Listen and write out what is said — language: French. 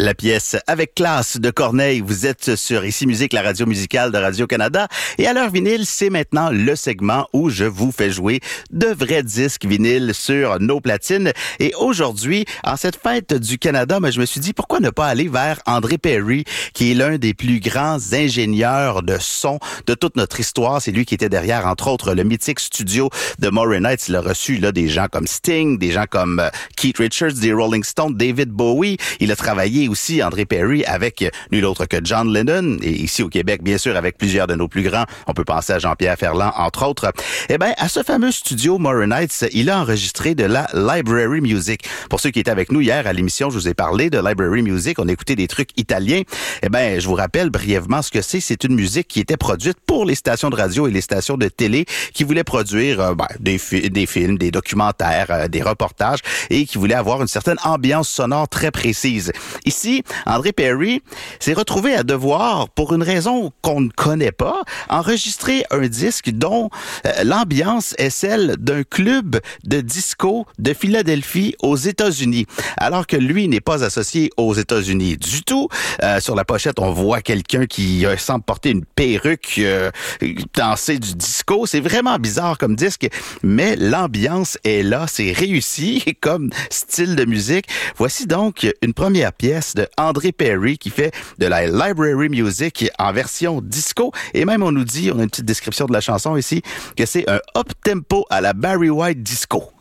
La pièce Avec classe de Corneille. Vous êtes sur Ici Musique, la radio musicale de Radio-Canada. Et à l'heure vinyle, c'est maintenant le segment où je vous fais jouer de vrais disques vinyles sur nos platines. Et aujourd'hui, en cette fête du Canada, je me suis dit, pourquoi ne pas aller vers André Perry, qui est l'un des plus grands ingénieurs de son de toute notre histoire. C'est lui qui était derrière, entre autres, le mythique studio de Morin Heights. Il a reçu là des gens comme Sting, des gens comme Keith Richards, des Rolling Stones, David Bowie. Il a travaillé aussi, André Perry, avec nul autre que John Lennon, et ici au Québec, bien sûr, avec plusieurs de nos plus grands. On peut penser à Jean-Pierre Ferland, entre autres. Eh bien, à ce fameux studio Morin Heights, il a enregistré de la library music. Pour ceux qui étaient avec nous hier à l'émission, je vous ai parlé de library music. On a écouté des trucs italiens. Eh bien, je vous rappelle brièvement ce que c'est. C'est une musique qui était produite pour les stations de radio et les stations de télé qui voulaient produire des films, des documentaires, des reportages et qui voulaient avoir une certaine ambiance sonore très précise. Ici, André Perry s'est retrouvé à devoir, pour une raison qu'on ne connaît pas, enregistrer un disque dont l'ambiance est celle d'un club de disco de Philadelphie aux États-Unis, alors que lui n'est pas associé aux États-Unis du tout. Sur la pochette, on voit quelqu'un qui semble porter une perruque, danser du disco. C'est vraiment bizarre comme disque, mais l'ambiance est là, c'est réussi comme style de musique. Voici donc une première pièce de André Perry qui fait de la library music en version disco. Et même on nous dit, on a une petite description de la chanson ici, que c'est un up-tempo à la Barry White disco.